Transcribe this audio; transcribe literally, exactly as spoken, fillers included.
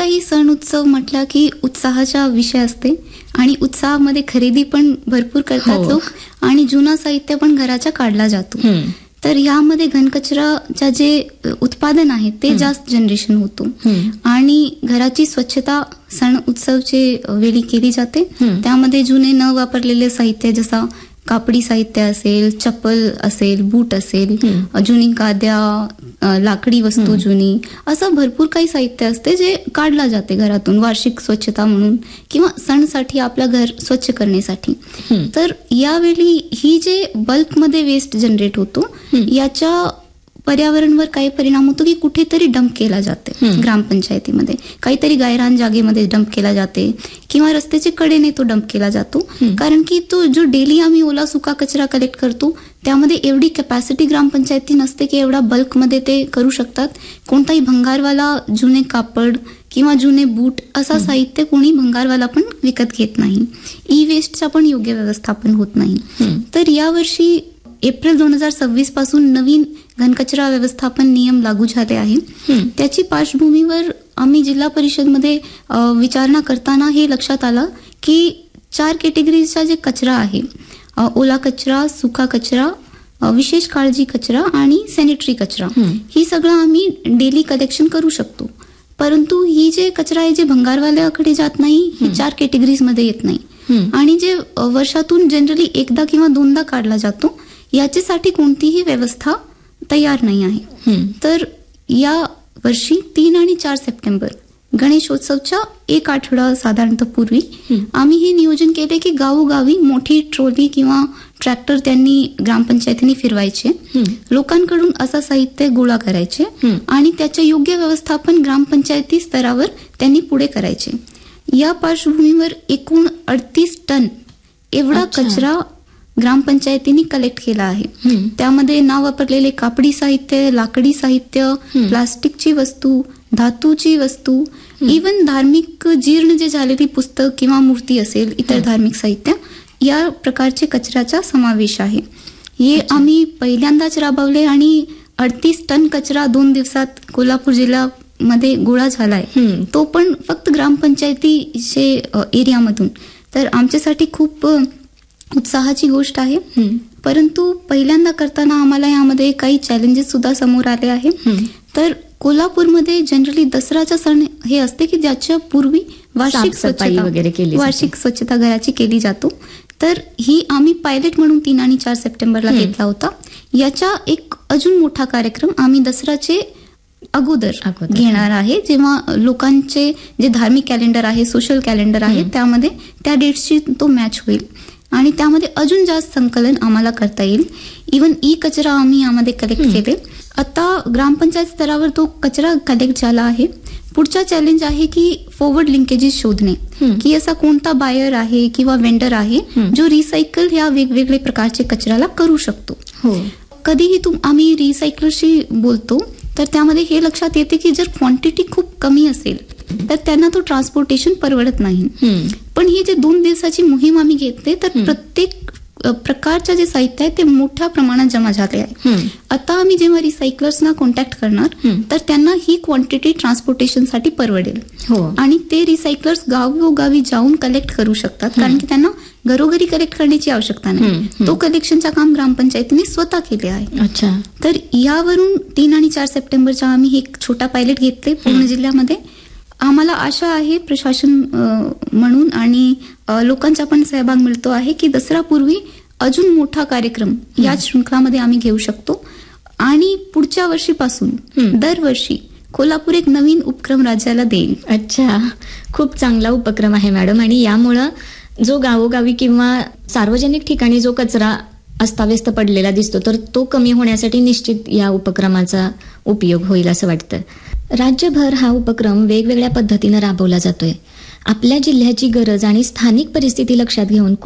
कोणताही सण उत्सव म्हटला की उत्साहाचा विषय असते आणि उत्साहामध्ये खरेदी पण भरपूर करतात हो. लोक आणि जुना साहित्य पण घराचा काढला जातो. हम्म. तर यामध्ये घनकचराच्या जे उत्पादन आहे ते जास्त जनरेशन होतो हम्म. आणि घराची स्वच्छता सण उत्सवचे वेळी केली जाते. हम्म. त्यामध्ये जुने न वापरलेले साहित्य जसा कापडी साहित्य असेल, चप्पल असेल, बूट असेल, हम्म. जुनी गाद्या, अ, लाकडी वस्तू जुनी, असं भरपूर काही साहित्य असते जे काढला जाते घरातून वार्षिक स्वच्छता म्हणून किंवा सणसाठी आपलं घर स्वच्छ करण्यासाठी. हम्म. तर यावेळी ही जे बल्कमध्ये वेस्ट जनरेट होतो याच्या पर्यावरणवर काही परिणाम होतो की कुठेतरी डंप केला जाते. हम्म. ग्रामपंचायतीमध्ये काहीतरी गायरान जागेमध्ये डंप केला जाते किंवा रस्त्याच्या कडेने तो डंप केला जातो. कारण की तो जो डेली आम्ही ओला सुका कचरा कलेक्ट करतो त्यामध्ये एवढी कॅपॅसिटी ग्रामपंचायती नसते की एवढा बल्कमध्ये ते करू शकतात. कोणताही भंगारवाला जुने कापड किंवा जुने बूट असा साहित्य कोणी भंगारवाला पण विकत घेत नाही. ई वेस्टचा पण योग्य व्यवस्थापन होत नाही. तर यावर्षी एप्रिल दोन हजार सव्वीस पासून नवीन घनकचरा व्यवस्थापन नियम लागू झाले आहे. त्याची पार्श्वभूमीवर आम्ही जिल्हा परिषदमध्ये अ, विचारणा करताना हे लक्षात आलं की चार कॅटेगरीचा जे कचरा आहे, अ, ओला कचरा, सुका कचरा, अ, विशेष काळजी कचरा आणि सॅनिटरी कचरा, ही सगळं आम्ही डेली कलेक्शन करू शकतो. परंतु ही जे कचरा आहे जे भंगारवाल्याकडे जात नाही ही चार कॅटेगरीजमध्ये येत नाही आणि जे अ, वर्षातून जनरली एकदा किंवा दोनदा काढला जातो याच्यासाठी कोणतीही व्यवस्था तयार नाही आहे. तर या वर्षी तीन आणि चार सप्टेंबर गणेशोत्सवच्या एक आठवडा साधारणतः पूर्वी आम्ही हे नियोजन केले की गावोगावी मोठी ट्रॉली किंवा ट्रॅक्टर त्यांनी ग्रामपंचायतीने फिरवायचे, लोकांकडून असं साहित्य गोळा करायचे आणि त्याचे योग्य व्यवस्थापन ग्रामपंचायती स्तरावर त्यांनी पुढे करायचे. या पार्श्वभूमीवर एकूण अडतीस टन एवढा कचरा ग्रामपंचायतीने कलेक्ट केला आहे. त्यामध्ये ना वापरलेले कापडी साहित्य, लाकडी साहित्य, प्लास्टिकची वस्तू, धातूची वस्तू, इवन धार्मिक जीर्ण जे झालेली पुस्तक किंवा मूर्ती असेल, इतर धार्मिक साहित्य, या प्रकारचे कचऱ्याचा समावेश आहे. हे आम्ही पहिल्यांदाच राबवले आणि अडतीस टन कचरा दोन दिवसात कोल्हापूर जिल्ह्यामध्ये गोळा झालाय, तो पण फक्त ग्रामपंचायतीचे एरियामधून. तर आमच्यासाठी खूप उत्साहाची गोष्ट आहे. परंतु पहिल्यांदा करताना आम्हाला यामध्ये काही चॅलेंजेस सुद्धा समोर आले आहे. तर कोल्हापूरमध्ये जनरली दसराचा सण हे असते की ज्याच्या पूर्वी वार्षिक स्वच्छता वगैरे केली वार्षिक स्वच्छता घराची केली जातो. तर ही आम्ही पायलट म्हणून तीन आणि चार सप्टेंबरला घेतला होता. याचा एक अजून मोठा कार्यक्रम आम्ही दसऱ्याचे अगोदर घेणार आहे, जेव्हा लोकांचे जे धार्मिक कॅलेंडर आहे, सोशल कॅलेंडर आहे, त्यामध्ये त्या डेट्सची तो मॅच होईल आणि त्यामध्ये अजून जास्त संकलन आम्हाला करता येईल. इवन ई कचरा आम्ही यामध्ये कलेक्ट केले. आता ग्रामपंचायत स्तरावर तो कचरा कलेक्ट झाला आहे. पुढचा चॅलेंज आहे की फॉरवर्ड लिंकेजेस शोधणे, की असा कोणता बायर आहे किंवा वेंडर आहे जो रिसायकल ह्या वेगवेगळे प्रकारचे कचऱ्याला करू शकतो. कधीही तुम आम्ही रिसायकलशी बोलतो तर त्यामध्ये हे लक्षात येते की जर क्वांटिटी खूप कमी असेल तर त्यांना तो ट्रान्सपोर्टेशन परवडत नाही. पण ही जे दोन दिवसाची मोहीम आम्ही घेतली तर प्रत्येक प्रकारचं जे साहित्य आहे ते मोठ्या प्रमाणात जमा झाले आहे. आता आम्ही जेव्हा रिसायकलर्सना कॉन्टॅक्ट करणार तर त्यांना ही क्वांटिटी ट्रान्सपोर्टेशनसाठी परवडेल आणि ते रिसायकलर्स गावोगावी जाऊन कलेक्ट करू शकतात, कारण की त्यांना घरोघरी कलेक्ट करण्याची आवश्यकता नाही. तो कलेक्शनचं काम ग्रामपंचायतीने स्वतः केले आहे. अच्छा. तर यावरून तीन आणि चार सप्टेंबरच्या आम्ही एक छोटा पायलट घेतले पूर्ण जिल्ह्यामध्ये. आम्हाला आशा आहे प्रशासन म्हणून आणि लोकांचा पण सहभाग मिळतो आहे की दसरापूर्वी अजून मोठा कार्यक्रम या शृंखलामध्ये आम्ही घेऊ शकतो आणि पुढच्या वर्षीपासून दरवर्षी कोल्हापूर एक नवीन उपक्रम राज्याला देईल. अच्छा, खूप चांगला उपक्रम आहे मॅडम. आणि यामुळं जो गावोगावी किंवा सार्वजनिक ठिकाणी जो कचरा अस्ताव्यस्त पडलेला दिसतो तर तो कमी होण्यासाठी निश्चित या उपक्रमाचा उपयोग होईल असं वाटतं. राज्यभर हा उपक्रम वेगवेगळ्या पद्धतीनं राबवला जातोय. आपल्या जिल्ह्याची गरज आणि स्थानिक परिस्थिती लक्षात घेऊन